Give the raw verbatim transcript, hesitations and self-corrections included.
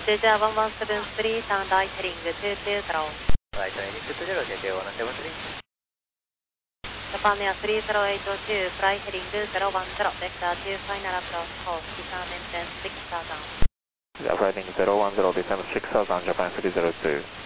Georgia one one seven three, sound right heading two two zero. Right heading two two zero, Georgia one one seven three. Japan Air three zero eight two, fly heading zero one zero, vector two final approach, course, descend maintain six thousand. Yeah, flight heading zero one zero, descend six thousand, Japan three zero two.